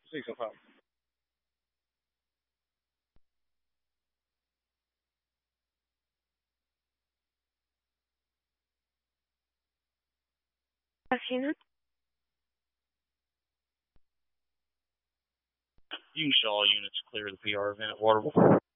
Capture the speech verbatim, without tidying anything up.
six oh five. Afternoon. You can show all units clear the P R event at Waterville.